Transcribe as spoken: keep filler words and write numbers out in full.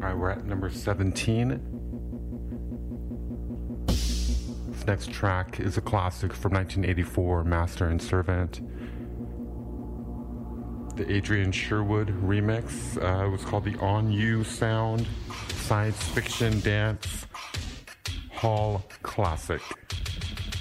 Alright, we're at number seventeen. This next track is a classic from nineteen eighty-four, Master and Servant. The Adrian Sherwood remix uh, was called the On You Sound Science Fiction Dance Hall Classic.